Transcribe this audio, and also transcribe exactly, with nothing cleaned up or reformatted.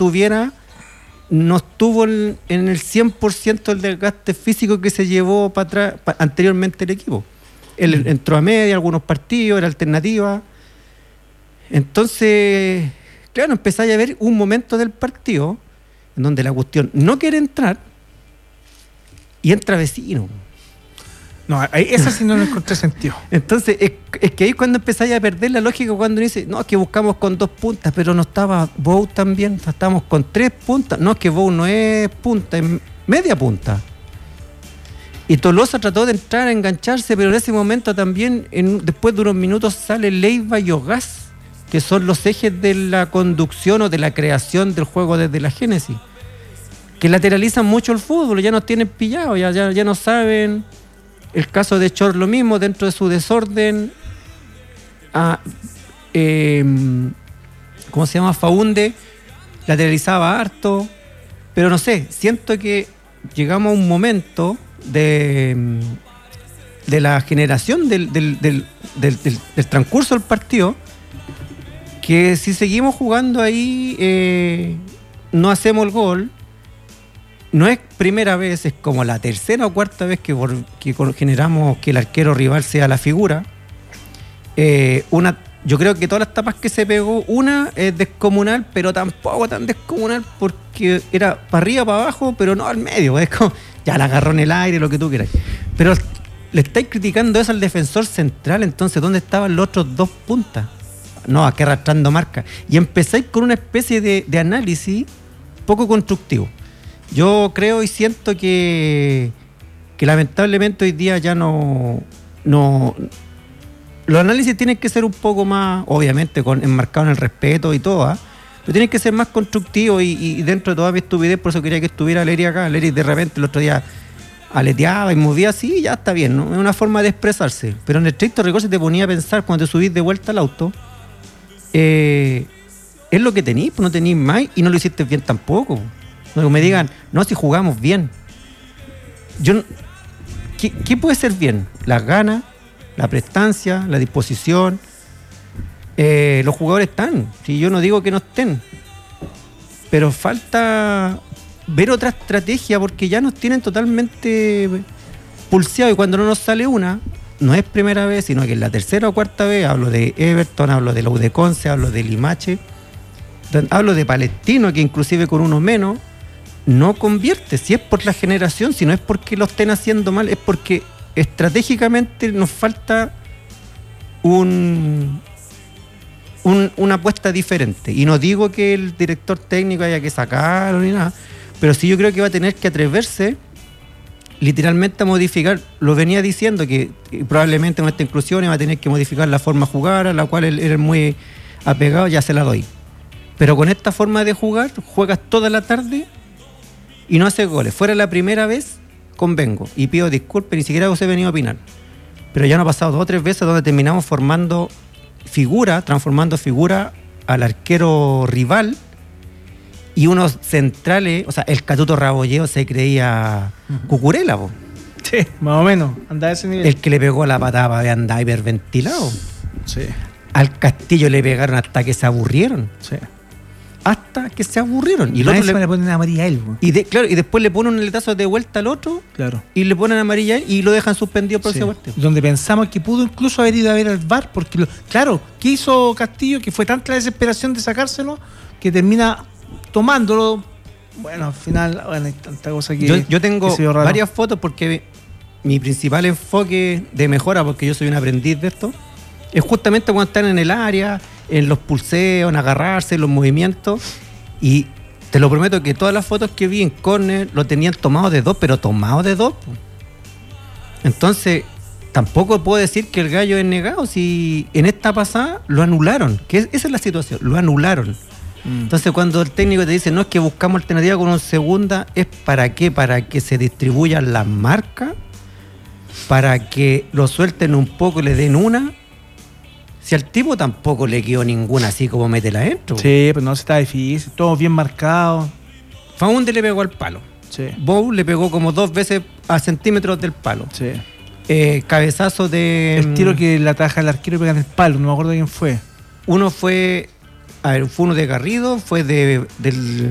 tuviera, no estuvo en, en el cien por ciento del desgaste físico que se llevó para atrás pa, anteriormente el equipo. Él mm. entró a media, algunos partidos, era alternativa. Entonces, claro, empezáis a ver un momento del partido en donde la cuestión no quiere entrar y entra Vecino. No, esa sí no le encontré sentido. Entonces, es, es que ahí cuando empezáis a perder la lógica, cuando uno dice, no, es que buscamos con dos puntas, pero no estaba Bou también, estábamos con tres puntas. No, es que Bou no es punta, es media punta. Y Tolosa trató de entrar a engancharse, pero en ese momento también, en, después de unos minutos, sale Leiva y Ogás, que son los ejes de la conducción o de la creación del juego desde la génesis, que lateralizan mucho el fútbol, ya nos tienen pillados, ya, ya, ya no saben. El caso de Chor lo mismo, dentro de su desorden, a, eh, ¿cómo se llama? Faunde lateralizaba harto, pero no sé, siento que llegamos a un momento de, de la generación del, del, del, del, del, del transcurso del partido, que si seguimos jugando ahí, eh, no hacemos el gol. No es primera vez, es como la tercera o cuarta vez que, por, que generamos que el arquero rival sea la figura. Eh, una, yo creo que todas las tapas que se pegó, una es descomunal, pero tampoco tan descomunal porque era para arriba, para abajo, pero no al medio. Es como, ya la agarró en el aire, lo que tú quieras. Pero le estáis criticando eso al defensor central, entonces, ¿dónde estaban los otros dos puntas? No, aquí arrastrando marca. Y empezáis con una especie de, de análisis poco constructivo. Yo creo y siento que, que lamentablemente hoy día ya no, no... Los análisis tienen que ser un poco más, obviamente, con, enmarcados en el respeto y todo, ¿eh? Pero tienen que ser más constructivos y, y dentro de toda mi estupidez, por eso quería que estuviera Leri acá. Leri de repente el otro día aleteaba y movía así, ya está bien, ¿no? Es una forma de expresarse. Pero en el estricto rigor se te ponía a pensar cuando te subís de vuelta al auto, eh, es lo que tenís, pues no tenís más y no lo hiciste bien tampoco. No, que me digan, no, si jugamos bien. Yo, ¿qué, ¿Qué puede ser bien? Las ganas, la prestancia, la disposición. Eh, los jugadores están. Si yo no digo que no estén. Pero falta ver otra estrategia porque ya nos tienen totalmente pulseados y cuando no nos sale una, no es primera vez, sino que es la tercera o cuarta vez. Hablo de Everton, hablo de la U de Conce, hablo de Limache, hablo de Palestino, que inclusive con uno menos no convierte, si es por la generación, si no es porque lo estén haciendo mal, es porque estratégicamente nos falta un, un una apuesta diferente. Y no digo que el director técnico haya que sacarlo ni nada, pero sí yo creo que va a tener que atreverse literalmente a modificar, lo venía diciendo, que probablemente con esta inclusión va a tener que modificar la forma de jugar, a la cual él era muy apegado, ya se la doy. Pero con esta forma de jugar, juegas toda la tarde y no hace goles. Fuera la primera vez, convengo. Y pido disculpas, ni siquiera os he venido a opinar. Pero ya no ha pasado dos o tres veces donde terminamos formando figura, transformando figura al arquero rival y unos centrales, o sea, el Catuto Rabolleo se creía uh-huh. Cucurella, po. Sí, más o menos, anda a ese nivel. El que le pegó la patada de andar hiperventilado. Sí. Al Castillo le pegaron hasta que se aburrieron. Sí. Hasta que se aburrieron. Y el otro le, le ponen amarilla a él. Y, de, claro, y después le ponen un letazo de vuelta al otro. Claro. Y le ponen amarilla a él y lo dejan suspendido por sí. ese partido. Donde pensamos que pudo incluso haber ido a ver al V A R. Porque, lo, claro, ¿qué hizo Castillo? Que fue tanta la desesperación de sacárselo que termina tomándolo. Bueno, al final, bueno, hay tanta cosa que. Yo, yo tengo que varias fotos porque mi principal enfoque de mejora, porque yo soy un aprendiz de esto, es justamente cuando están en el área, en los pulseos, en agarrarse, en los movimientos. Y te lo prometo que todas las fotos que vi en córner lo tenían tomado de dos, pero tomado de dos. Entonces, tampoco puedo decir que el gallo es negado. Si en esta pasada lo anularon, que es, esa es la situación, lo anularon. Mm. Entonces, cuando el técnico te dice, no, es que buscamos alternativa con un segunda, ¿es para qué? Para que se distribuyan las marcas, para que lo suelten un poco y le den una. Si al tipo tampoco le quedó ninguna así como métela adentro. Sí, pero no, se está difícil, todo bien marcado. Faunde le pegó al palo. Sí. Bou le pegó como dos veces a centímetros del palo. Sí. Eh, cabezazo de... El tiro que le ataja el arquero y pega en el palo, no me acuerdo quién fue. Uno fue... A ver, fue uno de Garrido, fue de del